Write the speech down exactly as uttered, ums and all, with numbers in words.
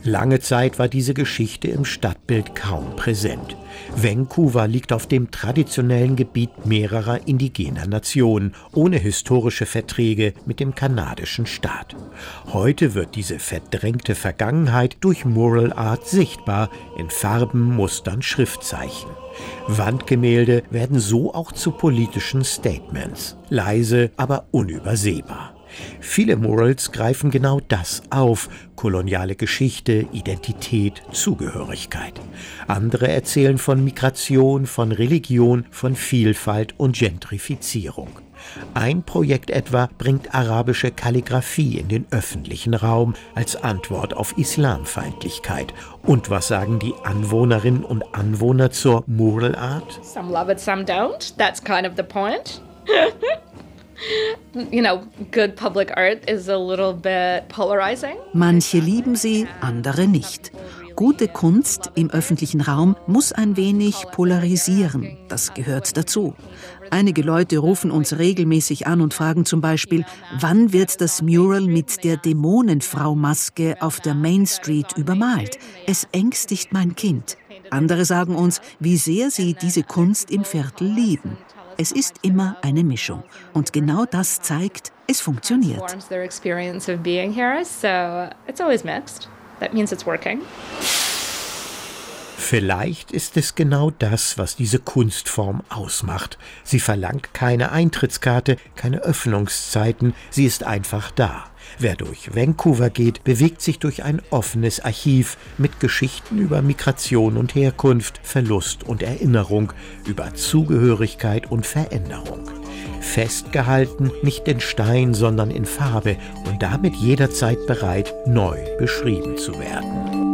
Lange Zeit war diese Geschichte im Stadtbild kaum präsent. Vancouver liegt auf dem traditionellen Gebiet mehrerer indigener Nationen, ohne historische Verträge mit dem kanadischen Staat. Heute wird diese verdrängte Vergangenheit durch Mural Art sichtbar, in Farben, Mustern, Schriftzeichen. Wandgemälde werden so auch zu politischen Statements, leise, aber unübersehbar. Viele Murals greifen genau das auf: koloniale Geschichte, Identität, Zugehörigkeit. Andere erzählen von Migration, von Religion, von Vielfalt und Gentrifizierung. Ein Projekt etwa bringt arabische Kalligraphie in den öffentlichen Raum als Antwort auf Islamfeindlichkeit. Und was sagen die Anwohnerinnen und Anwohner zur Mural Art? Some love it, some don't. That's kind of the point. You know, good public art is a little bit polarizing. Manche lieben sie, andere nicht. Gute Kunst im öffentlichen Raum muss ein wenig polarisieren. Das gehört dazu. Einige Leute rufen uns regelmäßig an und fragen zum Beispiel, wann wird das Mural mit der Dämonenfrau-Maske auf der Main Street übermalt? Es ängstigt mein Kind. Andere sagen uns, wie sehr sie diese Kunst im Viertel lieben. Es ist immer eine Mischung. Und genau das zeigt, es funktioniert. Vielleicht ist es genau das, was diese Kunstform ausmacht. Sie verlangt keine Eintrittskarte, keine Öffnungszeiten, sie ist einfach da. Wer durch Vancouver geht, bewegt sich durch ein offenes Archiv mit Geschichten über Migration und Herkunft, Verlust und Erinnerung, über Zugehörigkeit und Veränderung. Festgehalten, nicht in Stein, sondern in Farbe und damit jederzeit bereit, neu beschrieben zu werden.